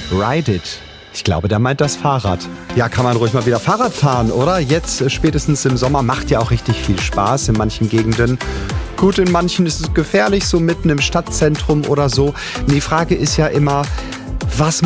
Ride It. Ich glaube, der meint das Fahrrad. Ja, kann man ruhig mal wieder Fahrrad fahren, oder? Jetzt, spätestens im Sommer, macht ja auch richtig viel Spaß in manchen Gegenden. Gut, in manchen ist es gefährlich, so mitten im Stadtzentrum oder so. Und die Frage ist ja immer, was